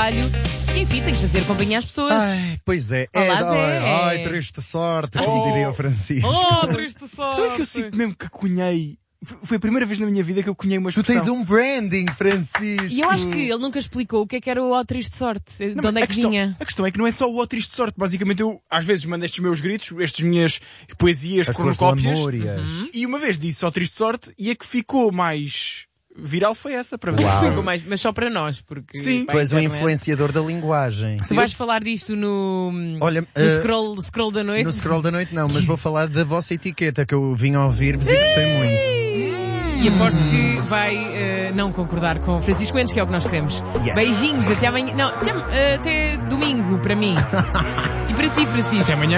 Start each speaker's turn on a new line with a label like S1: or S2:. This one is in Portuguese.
S1: trabalho. E, enfim, tenho que fazer companhia às pessoas.
S2: Ai, pois é.
S1: Olá, Zé.
S2: Ai, triste sorte, como diria o Francisco.
S1: Oh, triste sorte.
S3: Sabe que eu sinto mesmo que cunhei? Foi a primeira vez na minha vida que eu cunhei uma
S2: Tu
S3: expressão.
S2: tens um branding, Francisco.
S1: E eu acho que ele nunca explicou o que era o ó triste sorte. De onde é que vinha?
S3: A questão é que não é só o ó triste sorte. Basicamente eu, às vezes, mando estes meus gritos, estas minhas poesias,
S2: As tuas
S3: cornucópias.
S2: lamúrias.
S3: E uma vez disse ó triste sorte e a que ficou mais viral foi essa, para ver.
S2: Uau.
S1: Ficou mais, mas só para nós, porque...
S3: Sim.
S2: Tu és um
S1: internet.
S2: influenciador da linguagem.
S1: Tu vais falar disto no
S2: Olha,
S1: scroll da noite?
S2: no scroll da noite não, mas vou falar da vossa etiqueta que eu vim a ouvir-vos e gostei muito.
S1: E aposto que vai não concordar com Francisco Mendes, que é o que nós queremos.
S2: Yes.
S1: Beijinhos, até amanhã. Não, até domingo para mim. E para ti, Francisco.
S3: Até amanhã.